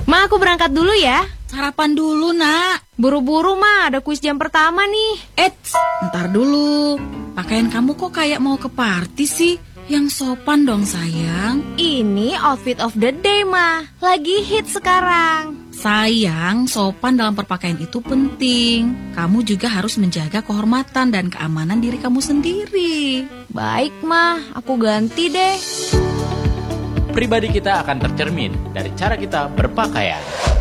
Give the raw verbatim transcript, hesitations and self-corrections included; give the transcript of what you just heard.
Ma, aku berangkat dulu ya. Sarapan dulu, nak. Buru-buru, Ma, ada kuis jam pertama nih. Eits, ntar dulu. Pakaian kamu kok kayak mau ke party sih? Yang sopan dong, sayang. Ini outfit of the day, Ma. Lagi hit sekarang. Sayang, sopan dalam berpakaian itu penting. Kamu juga harus menjaga kehormatan dan keamanan diri kamu sendiri. Baik, Ma. Aku ganti deh. Pribadi kita akan tercermin dari cara kita berpakaian.